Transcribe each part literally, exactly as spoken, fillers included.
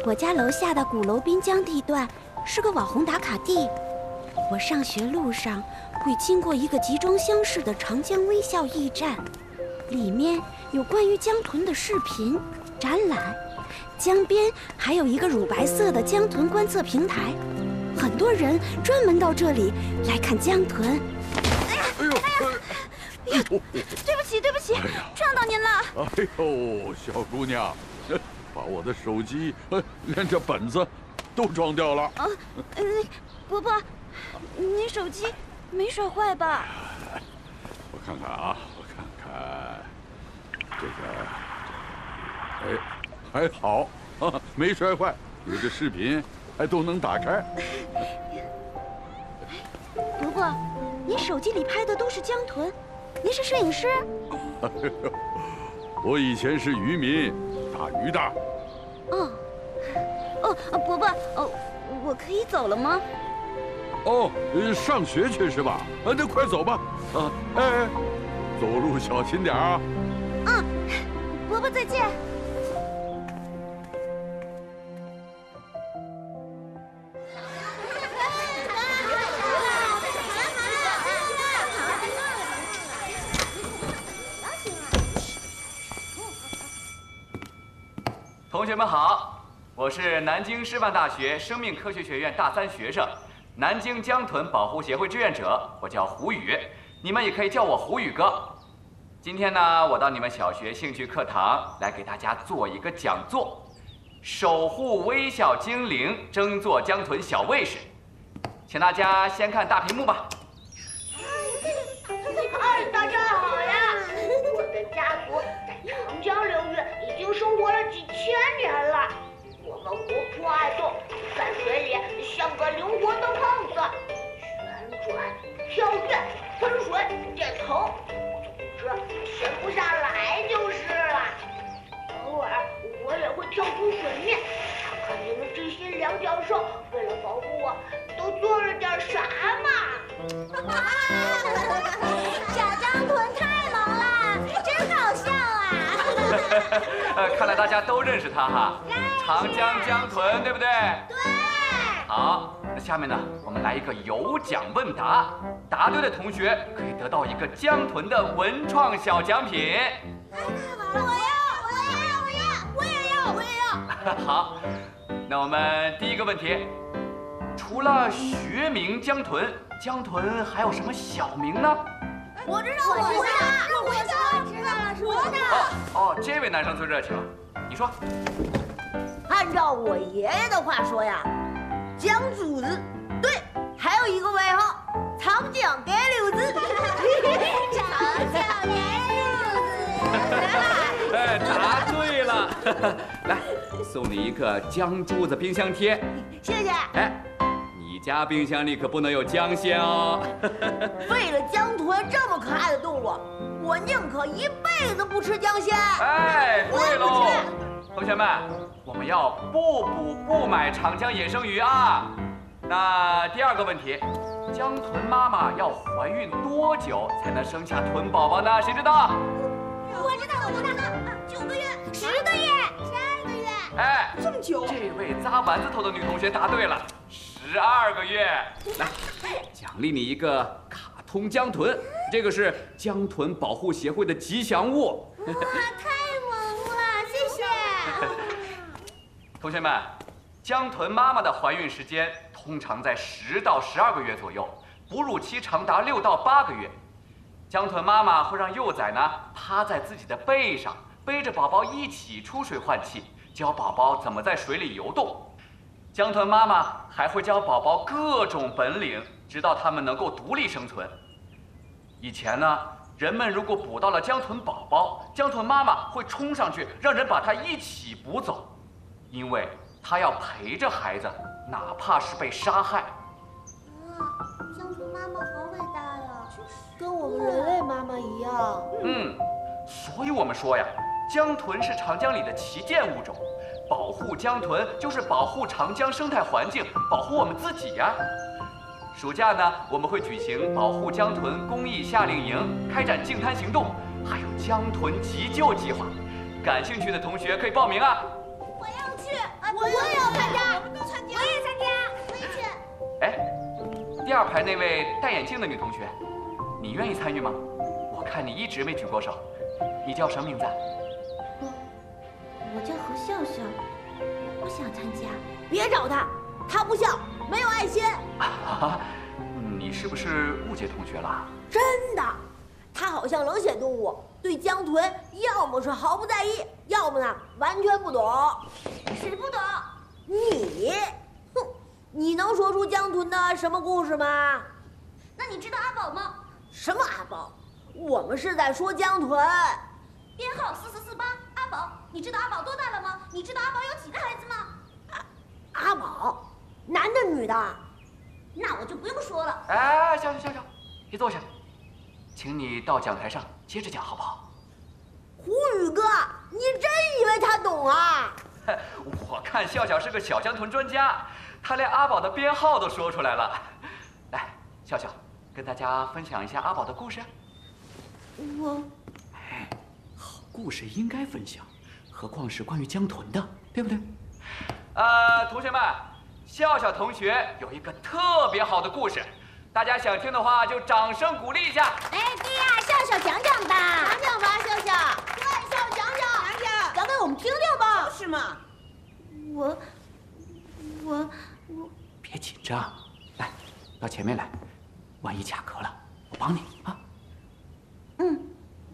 我家楼下的鼓楼滨江地段是个网红打卡地。我上学路上会经过一个集装箱式的长江微笑驿站，里面有关于江豚的视频展览。江边还有一个乳白色的江豚观测平台，很多人专门到这里来看江豚。 哎呀，哎呦，哎呀，对不起，对不起，撞到您了。 哎呦，小姑娘，把我的手机，连这本子都撞掉了。啊， 呃，伯伯，您手机没摔坏吧？ 我看看啊，我看看，这个，哎。还好啊，没摔坏，有这视频还都能打开。 伯伯，您手机里拍的都是江豚，您是摄影师？ 我以前是渔民，打鱼的。 哦，哦，伯伯，哦，我可以走了吗？ 哦，上学去是吧？啊，那快走吧。啊，哎，走路小心点啊。 嗯，伯伯再见。 同学们好，我是南京师范大学生命科学学院大三学生，南京江豚保护协会志愿者，我叫胡宇，你们也可以叫我胡宇哥。今天呢，我到你们小学兴趣课堂来给大家做一个讲座，守护微笑精灵，争做江豚小卫士。请大家先看大屏幕吧。 嗨，大家好呀！我的家族在长江流域已经生活了几千年了。我们活泼爱动，在水里像个灵活的胖子，旋转、跳跃、喷水、点头，总之闲不下来就是了。偶尔我也会跳出水面，看看你们这些两脚兽为了保护我都做了点啥嘛。 小江豚太萌了，真搞笑啊！ 呃，看来大家都认识它哈，长江江豚，对不对？ 对。 好，那下面呢，我们来一个有奖问答，答对的同学可以得到一个江豚的文创小奖品。 我要，我要，我要，我也要，我也要。 好，那我们第一个问题，除了学名江豚，江豚还有什么小名呢？ 我知道，我知道，我知道，知道了，是我的。 哦哦，这位男生最热情了，你说。 按照我爷爷的话说呀，江主子，对，还有一个外号，长江街溜子。 长江街溜子。 哎，答对了。来，送你一个江珠子冰箱贴。 谢谢。 哎。你家冰箱里可不能有江鲜哦！ 为了江豚这么可爱的动物，我宁可一辈子不吃江鲜。 哎，对喽！同学们，我们要不捕不买长江野生鱼啊！那第二个问题，江豚妈妈要怀孕多久才能生下豚宝宝呢？谁知道？ 我知道，我知道，九个月、十个月、十二个月。 哎， 这么久？ 这位扎丸子头的女同学答对了。十二个月，来，奖励你一个卡通江豚，这个是江豚保护协会的吉祥物。 哇，太萌了，谢谢。 同学们，江豚妈妈的怀孕时间通常在十到十二个月左右，哺乳期长达六到八个月。江豚妈妈会让幼崽呢趴在自己的背上，背着宝宝一起出水换气，教宝宝怎么在水里游动。江豚妈妈还会教宝宝各种本领，直到它们能够独立生存。以前呢，人们如果捕到了江豚宝宝，江豚妈妈会冲上去，让人把它一起捕走，因为她要陪着孩子，哪怕是被杀害。 啊，江豚妈妈好伟大呀， 跟我们人类妈妈一样。 嗯，所以我们说呀，江豚是长江里的旗舰物种。保护江豚就是保护长江生态环境，保护我们自己呀。暑假呢，我们会举行保护江豚公益夏令营，开展净滩行动，还有江豚急救计划。感兴趣的同学可以报名啊。 我要去，我我也要参加， 我们都参加，我也参加，我也去。 哎，第二排那位戴眼镜的女同学，你愿意参与吗？我看你一直没举过手。你叫什么名字？ 我我叫何笑笑，我想参加。 别找他，他不孝，没有爱心。 啊，你是不是误解同学了？ 真的，他好像冷血动物，对江豚要么是毫不在意，要么呢完全不懂。 谁不懂？ 你，哼，你能说出江豚的什么故事吗？ 那你知道阿宝吗？ 什么阿宝？我们是在说江豚。 编号四四四八，阿宝。你知道阿宝多大了吗？你知道阿宝有几个孩子吗？ 阿宝，男的女的？ 那我就不用说了。 哎，笑笑笑笑，别坐下，请你到讲台上接着讲好不好？ 胡宇哥，你真以为他懂啊？ 我看笑笑是个小江豚专家，他连阿宝的编号都说出来了。来，笑笑，跟大家分享一下阿宝的故事。 我， 哎，好故事应该分享，何况是关于江豚的，对不对？呃，同学们，笑笑同学有一个特别好的故事，大家想听的话就掌声鼓励一下。 哎，对呀，笑笑讲讲吧， 讲讲吧，笑笑。对，笑笑讲讲，讲讲，讲给我们听听吧。是吗？ 我，我，我， 别紧张，来，到前面来，万一卡壳了，我帮你啊。 嗯。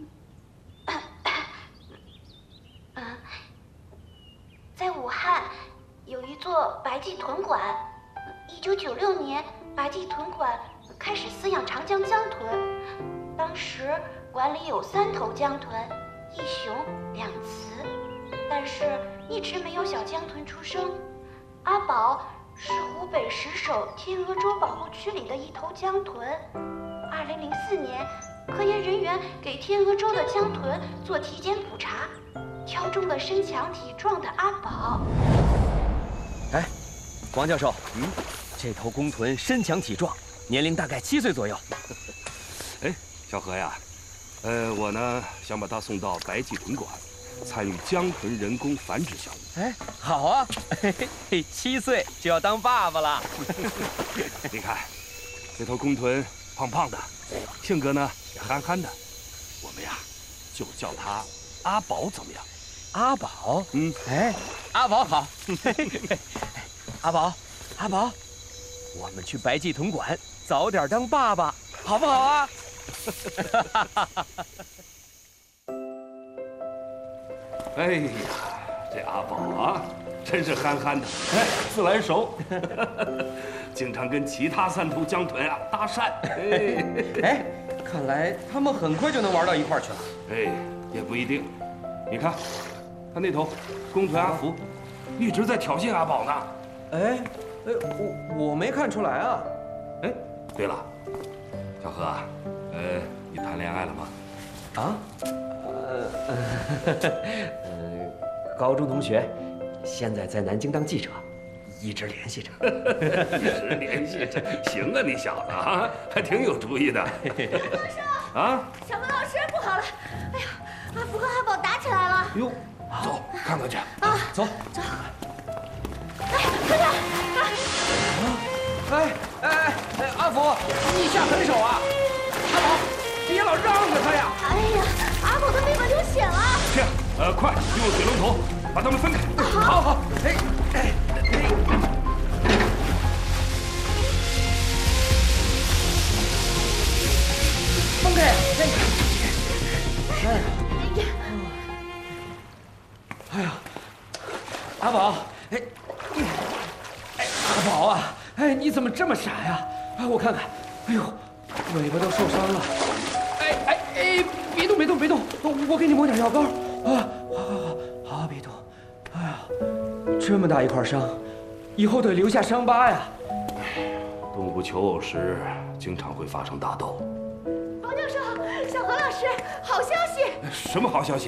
呃，在武汉有一座白暨豚馆。一九九六年，白暨豚馆开始饲养长江江豚。当时馆里有三头江豚，一雄两雌，但是一直没有小江豚出生。阿宝是湖北十首天鹅洲保护区里的一头江豚。二零零四年，科研人员给天鹅洲的江豚做体检普查，挑中了身强体壮的阿宝。 哎，王教授，嗯，这头公豚身强体壮，年龄大概七岁左右。 哎，小何呀，呃，我呢想把它送到白暨豚馆，参与江豚人工繁殖项目。 哎，好啊，嘿嘿嘿，七岁就要当爸爸了。 你看，这头公豚胖胖的，性格呢也憨憨的，我们呀就叫它阿宝，怎么样？ 阿宝， 嗯， 哎，阿宝好。阿宝，阿宝，我们去白暨豚馆早点当爸爸，好不好啊？ 哎呀，这阿宝啊，真是憨憨的，哎，自来熟，经常跟其他三头江豚啊搭讪。哎， 哎，看来他们很快就能玩到一块儿去了。 哎，也不一定。你看，他那头公豚阿福，一直在挑衅阿宝呢。 哎，哎，我我没看出来啊。 哎，对了，小何啊，呃，你谈恋爱了吗？ 啊？呃，呃，高中同学，现在在南京当记者，一直联系着。 一直联系着，行啊，你小子啊，还挺有主意的。啊？ 小何老师，不好了！哎呀，阿福和阿宝打起来了。 哟，走，看看去。 啊， 走走。哎，快点！ 哎哎哎，阿福，你下狠手啊！阿宝，别老让着他呀！ 哎呀，阿宝的背板流血了。 这样，呃，快用水龙头把它们分开。 好好，哎哎哎，放开！哎，哎，哎呀，阿宝，哎，哎，阿宝啊，哎，你怎么这么傻呀？哎，我看看，哎呦，尾巴都受伤了。哎哎哎，别动别动别动，我给你抹点药膏啊。好好好，好，别动。哎呀，这么大一块伤，以后得留下伤疤呀。 动物求偶时经常会发生打斗。 王教授，小何老师，好消息！ 什么好消息？